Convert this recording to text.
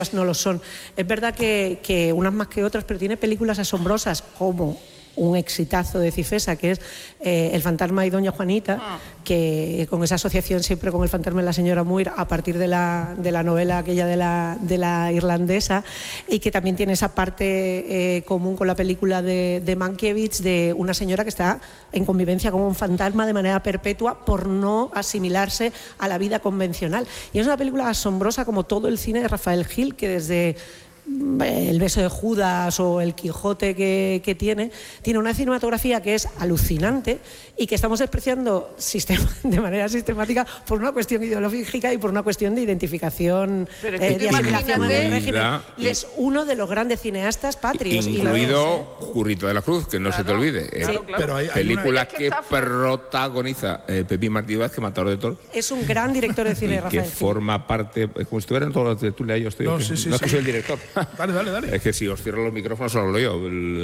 no lo son. Es verdad que unas más que otras, pero tiene películas asombrosas como un exitazo de Cifesa, que es El fantasma y Doña Juanita, que con esa asociación siempre con el fantasma de la señora Muir, a partir de la novela aquella de la irlandesa, y que también tiene esa parte común con la película de Mankiewicz, de una señora que está en convivencia con un fantasma de manera perpetua por no asimilarse a la vida convencional. Y es una película asombrosa, como todo el cine de Rafael Gil, que desde El beso de Judas o El Quijote que tiene una cinematografía que es alucinante y que estamos despreciando de manera sistemática por una cuestión ideológica y por una cuestión de identificación, de asimilación del régimen. Y es uno de los grandes cineastas patrios. Incluido Jurito de la Cruz, que no se te olvide. Claro. Pero hay película que protagoniza Pepín Martí Vázquez, que Matador de Toros. Es un gran director de cine, Rafael. Que forma parte, como si estuvieran en todos los de Tulia, yo estoy. No, es que soy el director. Dale. Es que si os cierro los micrófonos, solo lo leo.